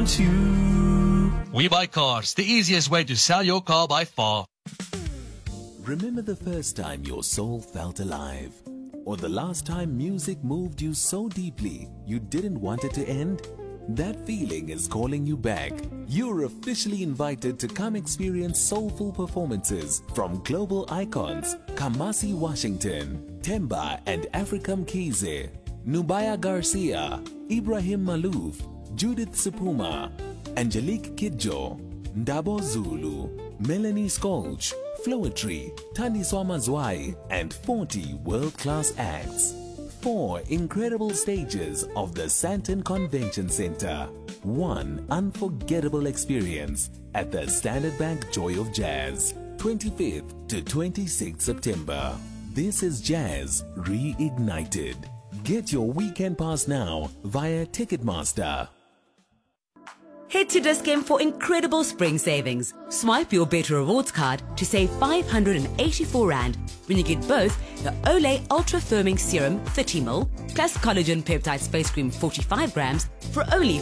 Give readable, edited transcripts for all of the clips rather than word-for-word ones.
want you. We Buy Cars, the easiest way to sell your car by far. Remember the first time your soul felt alive? Or the last time music moved you so deeply you didn't want it to end? That feeling is calling you back. You're officially invited to come experience soulful performances from global icons Kamasi Washington, Temba and Africam Kize, Nubaya Garcia, Ibrahim Malouf, Judith Sepuma, Angelique Kidjo, Ndabo Zulu, Melanie Skolch, Floetry, Taniswa Mazwai, and 40 world-class acts. 4 incredible stages of the Sandton Convention Center. 1 unforgettable experience at the Standard Bank Joy of Jazz, 25th to 26th September. This is Jazz Reignited. Get your weekend pass now via Ticketmaster. Head to Dis-Chem for incredible spring savings. Swipe your Better Rewards card to save R584 when you get both the Olay Ultra Firming Serum 30ml plus Collagen Peptide Space Cream 45 grams for only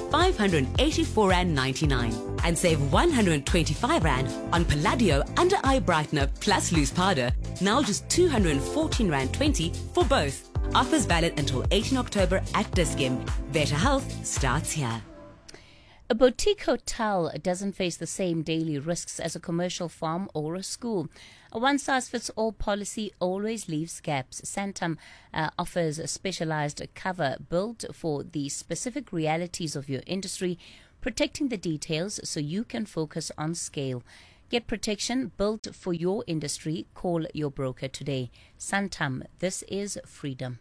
R584.99 and save R125 on Palladio Under Eye Brightener plus Loose Powder, now just R214.20 for both. Offers valid until 18 October at Dis-Chem. Better health starts here. A boutique hotel doesn't face the same daily risks as a commercial farm or a school. A one-size-fits-all policy always leaves gaps. Santam offers a specialized cover built for the specific realities of your industry, protecting the details so you can focus on scale. Get protection built for your industry. Call your broker today. Santam, this is freedom.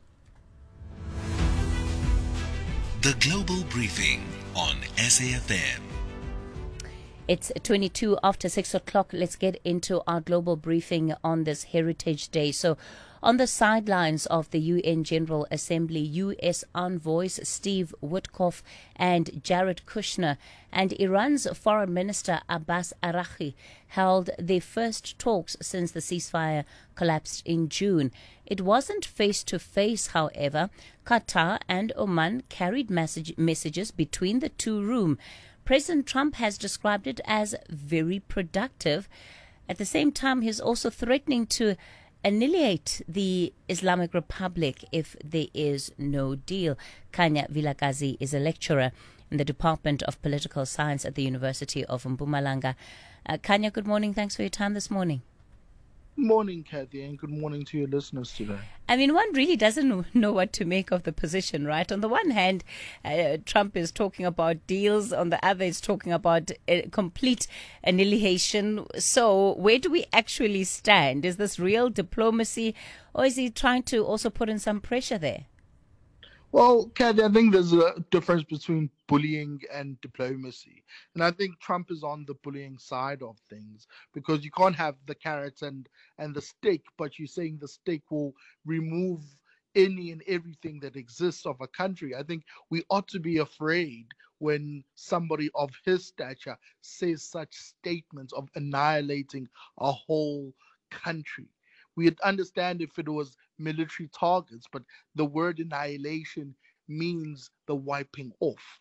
The Global Briefing on SAFM. It's 22 after 6 o'clock. Let's get into our global briefing on this Heritage Day. So, on the sidelines of the UN General Assembly, U.S. envoys Steve Witkoff and Jared Kushner and Iran's Foreign Minister Abbas Araghchi held their first talks since the ceasefire collapsed in June. It wasn't face-to-face, however. Qatar and Oman carried messages between the two rooms. President Trump has described it as very productive. At the same time, he's also threatening to annihilate the Islamic Republic if there is no deal. Kanya Vilakazi is a lecturer in the Department of Political Science at the University of Mpumalanga. Kanya, good morning. Thanks for your time this morning. Good morning, Kathy, and good morning to your listeners today. I mean, one really doesn't know what to make of the position, right? On the one hand, Trump is talking about deals. On the other, he's talking about complete annihilation. So where do we actually stand? Is this real diplomacy, or is he trying to also put in some pressure there? Well, Kathy, I think there's a difference between bullying and diplomacy. And I think Trump is on the bullying side of things because you can't have the carrot and the stick, but you're saying the stick will remove any and everything that exists of a country. I think we ought to be afraid when somebody of his stature says such statements of annihilating a whole country. We'd understand if it was military targets, but the word annihilation means the wiping off.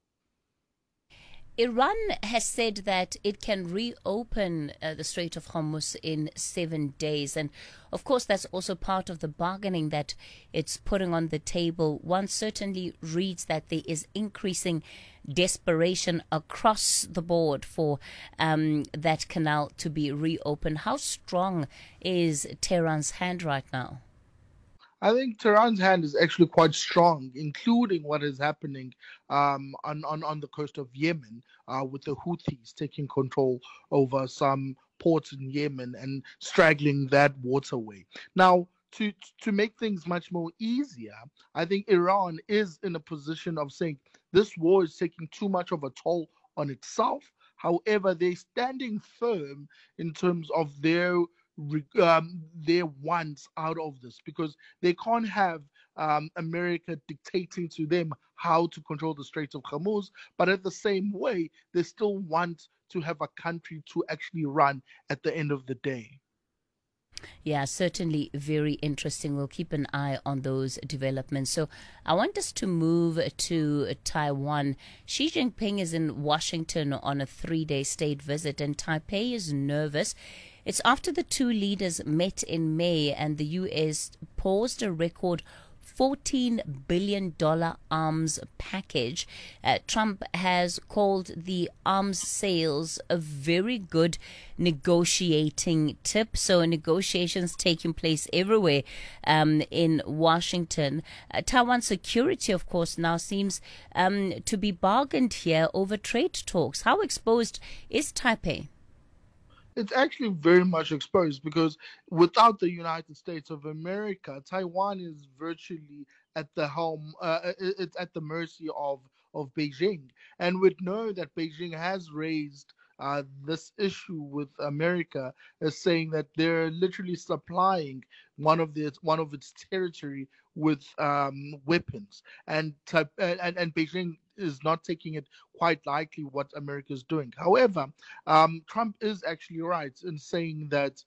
Iran has said that it can reopen the Strait of Hormuz in 7 days. And of course, that's also part of the bargaining that it's putting on the table. One certainly reads that there is increasing desperation across the board for that canal to be reopened. How strong is Tehran's hand right now? I think Tehran's hand is actually quite strong, including what is happening on the coast of Yemen with the Houthis taking control over some ports in Yemen and straggling that waterway. Now, to make things much more easier, I think Iran is in a position of saying this war is taking too much of a toll on itself. However, they're standing firm in terms of their wants out of this because they can't have America dictating to them how to control the Straits of Hormuz, but at the same way, they still want to have a country to actually run at the end of the day. Yeah, certainly very interesting. We'll keep an eye on those developments. So I want us to move to Taiwan. Xi Jinping is in Washington on a 3-day state visit, and Taipei is nervous. It's after the two leaders met in May and the U.S. paused a record $14 billion arms package. Trump has called the arms sales a very good negotiating tip. So negotiations taking place everywhere in Washington. Taiwan security, of course, now seems to be bargained here over trade talks. How exposed is Taipei? It's actually very much exposed because without the United States of America, Taiwan is virtually at the helm. It's at the mercy of Beijing, and we know that Beijing has raised this issue with America, as saying that they're literally supplying one of its territory with weapons, and Beijing is not taking it quite likely what America is doing. However, Trump is actually right in saying that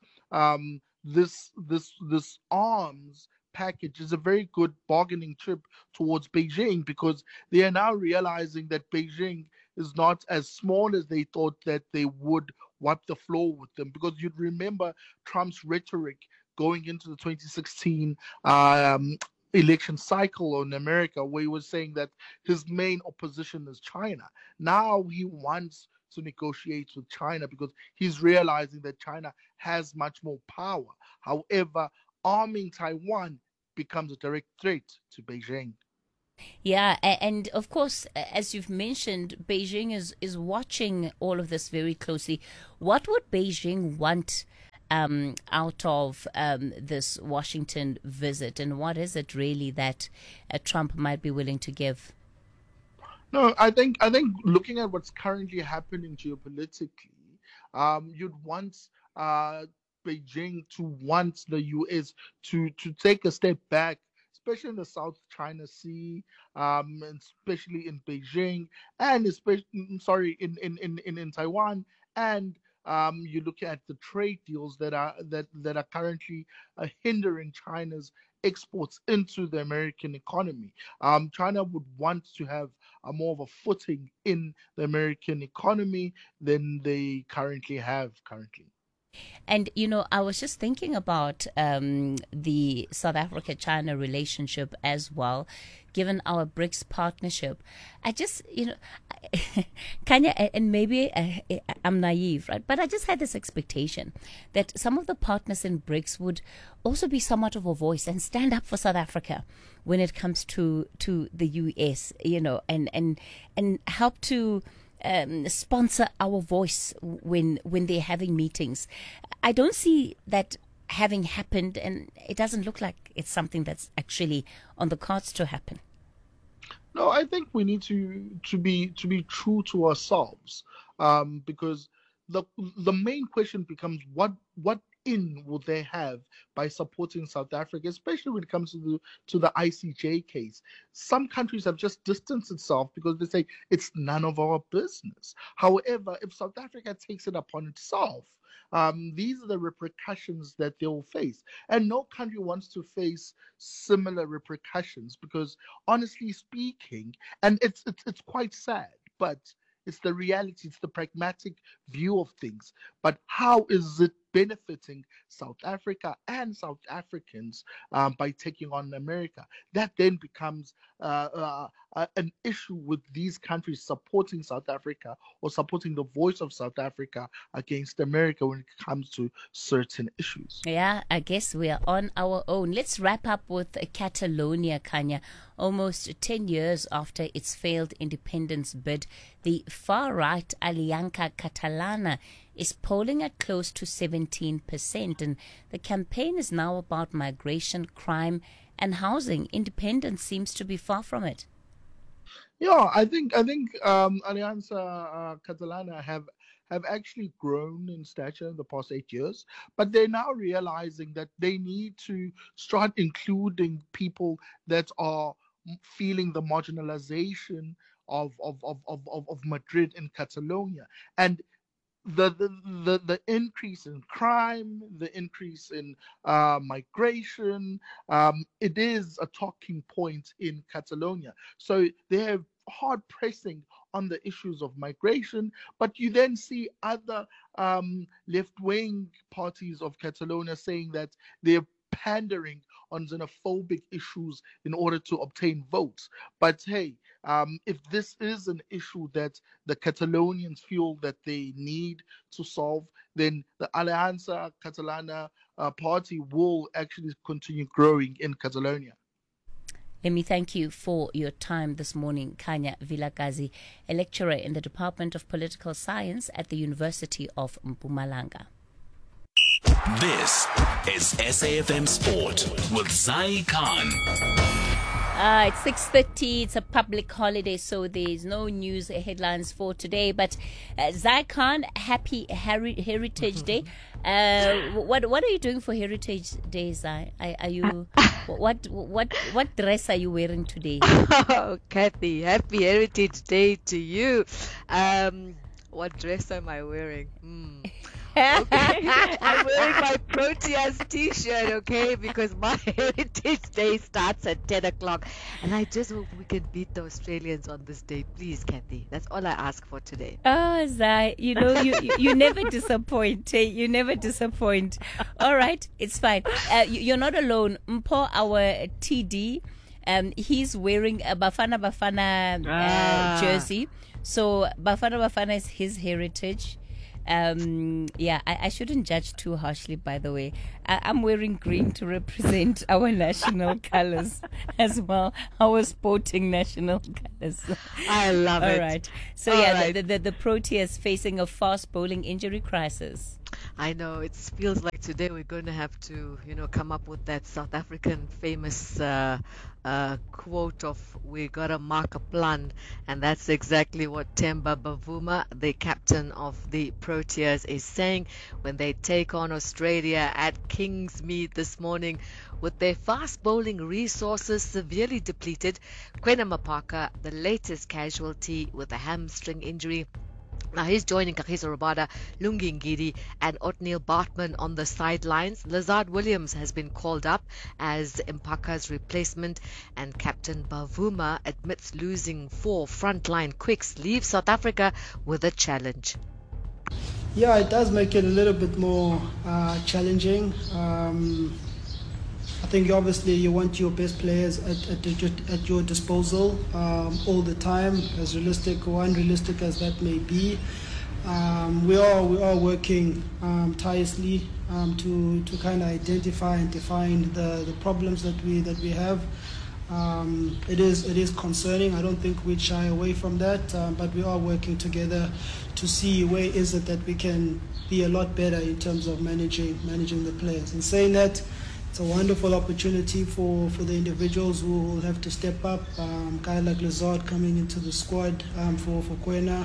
this arms package is a very good bargaining chip towards Beijing, because they are now realizing that Beijing is not as small as they thought that they would wipe the floor with them. Because you'd remember Trump's rhetoric going into the 2016 election cycle in America, where he was saying that his main opposition is China. Now he wants to negotiate with China because he's realizing that China has much more power. However, arming Taiwan becomes a direct threat to Beijing. Yeah, and of course, as you've mentioned, Beijing is watching all of this very closely. What would Beijing want out of this Washington visit, and what is it really that Trump might be willing to give? No, I think looking at what's currently happening geopolitically, you'd want Beijing to want the U.S. to take a step back, especially in the South China Sea, and especially in Beijing, and especially in Taiwan, and you look at the trade deals that are currently hindering China's exports into the American economy. China would want to have a more of a footing in the American economy than they currently have currently. And, I was just thinking about the South Africa-China relationship as well, given our BRICS partnership. I just, Kanya, and maybe I'm naive, right? But I just had this expectation that some of the partners in BRICS would also be somewhat of a voice and stand up for South Africa when it comes to the US, and help to sponsor our voice when they're having meetings. I don't see that having happened, and it doesn't look like it's something that's actually on the cards to happen. No, I think we need to be true to ourselves, because the main question becomes what in will they have by supporting South Africa, especially when it comes to the ICJ case. Some countries have just distanced itself because they say it's none of our business. However, if South Africa takes it upon itself, these are the repercussions that they will face, and no country wants to face similar repercussions, because honestly speaking, and it's quite sad, but it's the reality, it's the pragmatic view of things. But how is it benefiting South Africa and South Africans by taking on America? That then becomes an issue with these countries supporting South Africa or supporting the voice of South Africa against America when it comes to certain issues. Yeah, I guess we are on our own. Let's wrap up with Catalonia, Kanya. Almost 10 years after its failed independence bid, the far-right Aliança Catalana is polling at close to 17%, and the campaign is now about migration, crime, and housing. Independence seems to be far from it. Yeah, I think Aliança Catalana have actually grown in stature in the past 8 years, but they're now realizing that they need to start including people that are feeling the marginalization of Madrid in Catalonia. And the increase in crime, the increase in migration, it is a talking point in Catalonia. So they're hard pressing on the issues of migration, but you then see other left wing parties of Catalonia saying that they're pandering on xenophobic issues in order to obtain votes. But hey, if this is an issue that the Catalonians feel that they need to solve, then the Alianza Catalana party will actually continue growing in Catalonia. Let me thank you for your time this morning, Khanya Vilakazi, a lecturer in the Department of Political Science at the University of Mpumalanga. This is SAFM Sport with Zai Khan. It's 6:30. It's a public holiday, so there's no news headlines for today. But Zai Khan, happy Heritage Day. What are you doing for Heritage Day, Zai? Are you what dress are you wearing today? Oh, Kathy, happy Heritage Day to you. What dress am I wearing? Okay. I'm wearing my Proteas t-shirt, okay, because my Heritage Day starts at 10 o'clock. And I just hope we can beat the Australians on this day. Please, Kathy. That's all I ask for today. Oh, Zai, you never disappoint. Hey? You never disappoint. All right, it's fine. You're not alone. Mpo, our TD, he's wearing a Bafana jersey. So Bafana is his heritage. I shouldn't judge too harshly, by the way. I'm wearing green to represent our national colors as well, our sporting national colors. I love it. All right. So, the Proteas facing a fast bowling injury crisis. I know, it feels like today we're going to have to, come up with that South African famous quote of "we gotta mark a plan," and that's exactly what Themba Bavuma, the captain of the Proteas, is saying when they take on Australia at Kingsmead this morning. With their fast bowling resources severely depleted, Kwena Mapaka, the latest casualty with a hamstring injury. Now he's joining Kagiso Rabada, Lungi Ngidi and Othniel Bartman on the sidelines. Lazard Williams has been called up as Mpaka's replacement, and Captain Bavuma admits losing 4 frontline quicks leaves South Africa with a challenge. Yeah, it does make it a little bit more challenging. I think obviously you want your best players at your disposal all the time, as realistic or unrealistic as that may be. We are working tirelessly to kind of identify and define the problems that we have. It is concerning. I don't think we'd shy away from that, but we are working together to see where is it that we can be a lot better in terms of managing the players. In saying that, it's a wonderful opportunity for the individuals who will have to step up. Guy like Lazard coming into the squad for Kwena.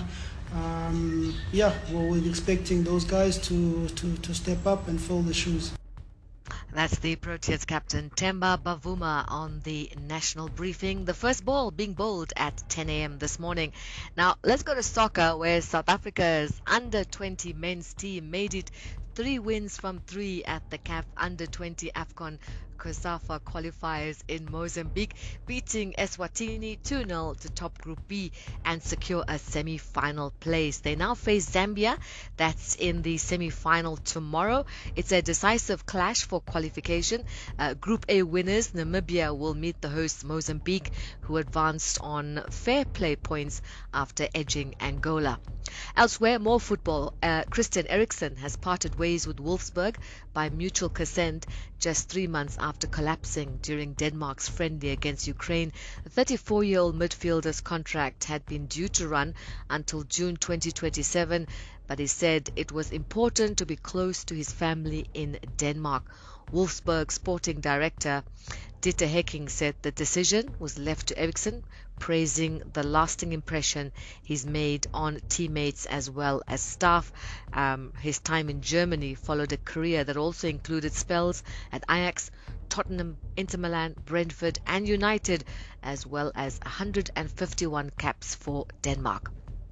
We're expecting those guys to step up and fill the shoes. That's the Proteas captain Themba Bavuma on the national briefing. The first ball being bowled at 10 a.m. this morning. Now, let's go to soccer, where South Africa's under-20 men's team made it 3 wins from 3 at the CAF Under-20 AFCON COSAFA qualifiers in Mozambique, beating Eswatini 2-0 to top Group B and secure a semi-final place. They now face Zambia. That's in the semi-final tomorrow. It's a decisive clash for qualification. Group A winners, Namibia, will meet the hosts Mozambique, who advanced on fair play points after edging Angola. Elsewhere, more football. Christian Eriksen has parted ways with Wolfsburg by mutual consent just 3 months after collapsing during Denmark's friendly against Ukraine. The 34-year-old midfielder's contract had been due to run until June 2027, but he said it was important to be close to his family in Denmark. Wolfsburg sporting director Dieter Hecking said the decision was left to Eriksen, praising the lasting impression he's made on teammates as well as staff. His time in Germany followed a career that also included spells at Ajax, Tottenham, Inter Milan, Brentford and United, as well as 151 caps for Denmark.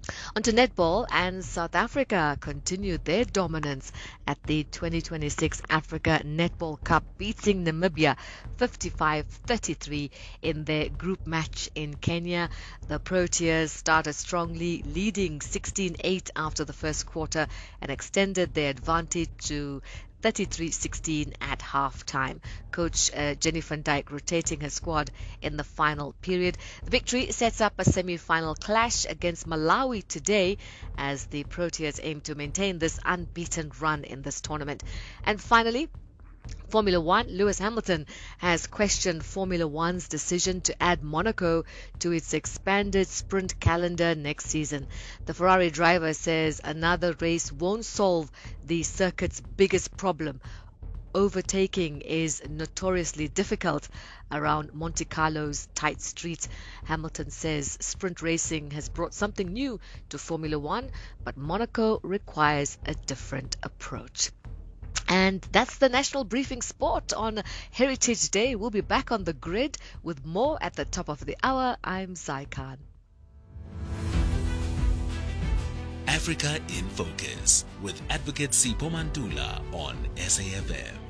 Onto netball, and South Africa continued their dominance at the 2026 Africa Netball Cup, beating Namibia 55-33 in their group match in Kenya. The Proteas started strongly, leading 16-8 after the first quarter and extended their advantage to 33-16 at halftime. Coach Jenny van Dijk rotating her squad in the final period. The victory sets up a semi-final clash against Malawi today as the Proteas aim to maintain this unbeaten run in this tournament. And finally, Formula One, Lewis Hamilton has questioned Formula One's decision to add Monaco to its expanded sprint calendar next season. The Ferrari driver says another race won't solve the circuit's biggest problem. Overtaking is notoriously difficult around Monte Carlo's tight streets. Hamilton says sprint racing has brought something new to Formula One, but Monaco requires a different approach. And that's the National Briefing Sport on Heritage Day. We'll be back on the grid with more at the top of the hour. I'm Zai Khan. Africa in Focus with Advocate Sipho Mantula on SAFM.